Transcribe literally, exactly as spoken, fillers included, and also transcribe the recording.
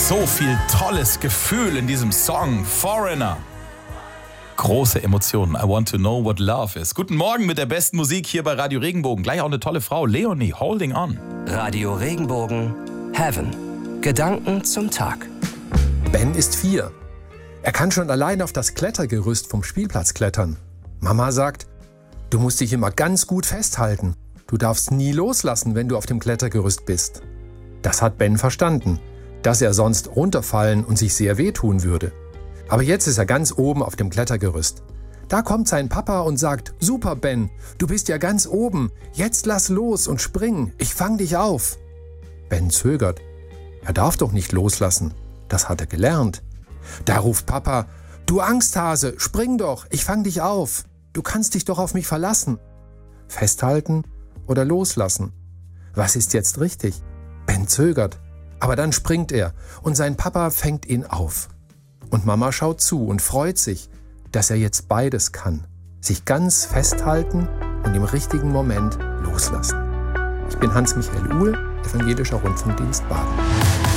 So viel tolles Gefühl in diesem Song, Foreigner. Große Emotionen. I want to know what love is. Guten Morgen mit der besten Musik hier bei Radio Regenbogen. Gleich auch eine tolle Frau, Leonie, Holding On. Radio Regenbogen, Heaven. Gedanken zum Tag. Ben ist vier. Er kann schon allein auf das Klettergerüst vom Spielplatz klettern. Mama sagt, du musst dich immer ganz gut festhalten. Du darfst nie loslassen, wenn du auf dem Klettergerüst bist. Das hat Ben verstanden, dass er sonst runterfallen und sich sehr wehtun würde. Aber jetzt ist er ganz oben auf dem Klettergerüst. Da kommt sein Papa und sagt, super Ben, du bist ja ganz oben, jetzt lass los und spring, ich fang dich auf. Ben zögert. Er darf doch nicht loslassen, das hat er gelernt. Da ruft Papa, du Angsthase, spring doch, ich fang dich auf. Du kannst dich doch auf mich verlassen. Festhalten oder loslassen? Was ist jetzt richtig? Ben zögert. Aber dann springt er und sein Papa fängt ihn auf. Und Mama schaut zu und freut sich, dass er jetzt beides kann. Sich ganz festhalten und im richtigen Moment loslassen. Ich bin Hans-Michael Uhl, Evangelischer Rundfunkdienst Baden.